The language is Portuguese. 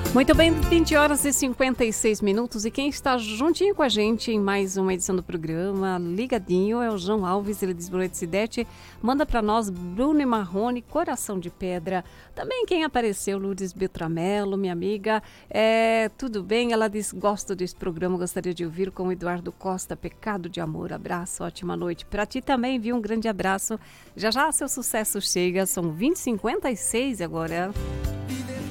Muito bem, 20 horas e 56 minutos e quem está juntinho com a gente em mais uma edição do programa, ligadinho, é o João Alves, ele diz boa noite, Cidete, manda para nós Bruno e Marrone, Coração de Pedra, também quem apareceu, Lourdes Beltramelo, minha amiga, tudo bem, ela diz, gosto desse programa, gostaria de ouvir com o Eduardo Costa, Pecado de Amor, abraço, ótima noite, para ti também, viu, um grande abraço, já já seu sucesso chega, são 20h56 agora.